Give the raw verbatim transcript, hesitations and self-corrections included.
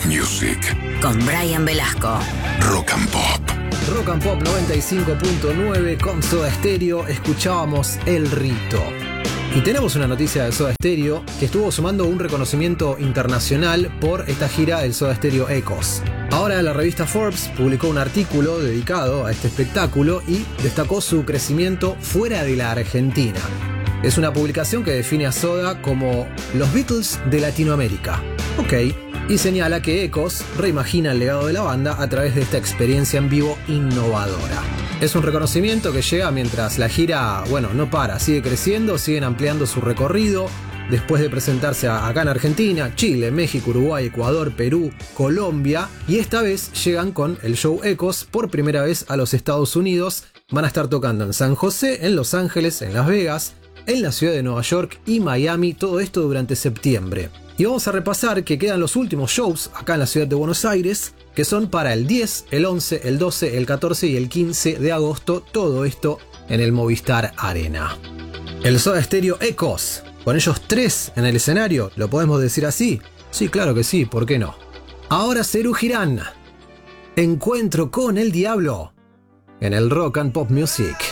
Pop Music. Con Brian Velasco. Rock and Pop. Rock and Pop noventa y cinco punto nueve con Soda Stereo. Escuchábamos El Rito. Y tenemos una noticia de Soda Stereo que estuvo sumando un reconocimiento internacional por esta gira del Soda Stereo Echoes. Ahora la revista Forbes publicó un artículo dedicado a este espectáculo y destacó su crecimiento fuera de la Argentina. Es una publicación que define a Soda como los Beatles de Latinoamérica. Ok, y señala que Echoes reimagina el legado de la banda a través de esta experiencia en vivo innovadora. Es un reconocimiento que llega mientras la gira, bueno, no para, sigue creciendo, siguen ampliando su recorrido. Después de presentarse acá en Argentina, Chile, México, Uruguay, Ecuador, Perú, Colombia, y esta vez llegan con el show Echoes por primera vez a los Estados Unidos. Van a estar tocando en San José, en Los Ángeles, en Las Vegas, en la ciudad de Nueva York y Miami, todo esto durante septiembre. Y vamos a repasar que quedan los últimos shows acá en la ciudad de Buenos Aires, que son para el diez, el once, el doce, el catorce y el quince de agosto, todo esto en el Movistar Arena. El Soda Stereo Echoes, con ellos tres en el escenario, ¿lo podemos decir así? Sí, claro que sí, ¿por qué no? Ahora Serú Girán, Encuentro con el Diablo, en el Rock and Pop Music.